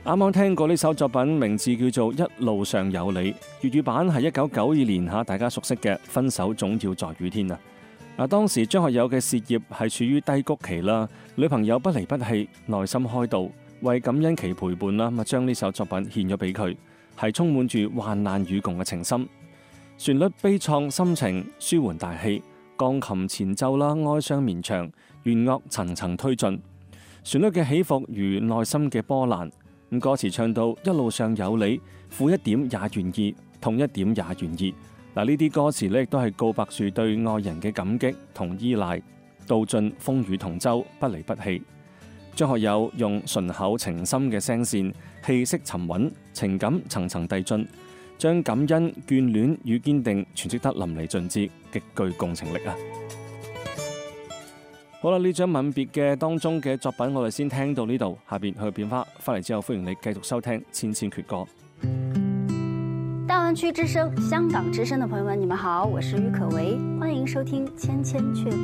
啱啱聽過呢首作品，名字叫做《一路上有你》，粵語版係1992年大家熟悉嘅《分手總要在雨天》啊。當時張學友嘅事業係處於低谷期啦，女朋友不離不棄，內心開導，為感恩其陪伴啦，將呢首作品獻咗俾佢，係充滿住患難與共嘅情深。旋律悲愴心情，舒緩大氣，鋼琴前奏啦，哀傷綿長，弦樂層層推進，旋律嘅起伏如內心嘅波瀾。歌詞唱到一路上有你，負一點也願意，痛一點也願意。呢啲歌詞呢亦都係告白住對愛人嘅感激同依賴，道盡風雨同舟，不離不棄。張學友用順口情深嘅聲線，氣息沉穩，情感層層遞進，將感恩、眷戀與堅定詮釋得淋漓盡致，極具共情力啊！好啦，呢張吻別嘅當中嘅作品，我哋先聽到呢度，下邊去變化，翻嚟之後歡迎你繼續收聽千千闕歌。 大灣區之聲、香港之聲的朋友們，你們好，我是于可唯，歡迎收聽千千闕歌。